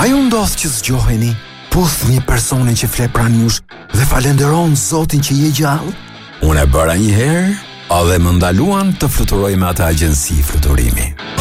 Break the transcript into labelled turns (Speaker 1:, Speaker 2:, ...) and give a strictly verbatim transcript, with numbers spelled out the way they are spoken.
Speaker 1: ju ndodh që zgjoheni, puthni personin që fle pranë jush dhe falenderon Zotin që je gjallë? Unë e bëra një herë, edhe më ndaluan të fluturoj me atë agjenci fluturimi.